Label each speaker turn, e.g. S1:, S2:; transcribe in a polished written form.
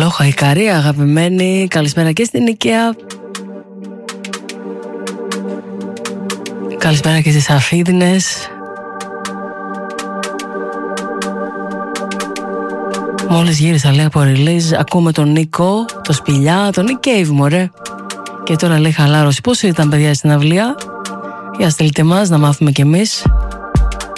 S1: Χαϊκαρία, αγαπημένη. Καλησπέρα και στην Νικαία. Καλησπέρα και στις Αφίδινες. Μόλις γύρισα, λέει, από release. Ακούμε τον Νίκο, το Σπηλιά, τον Nick Cave, μωρέ. Και τώρα λέει χαλάρωση. Πώς ήταν, παιδιά, στην αυλία? Για στείλτε μας να μάθουμε κι εμείς.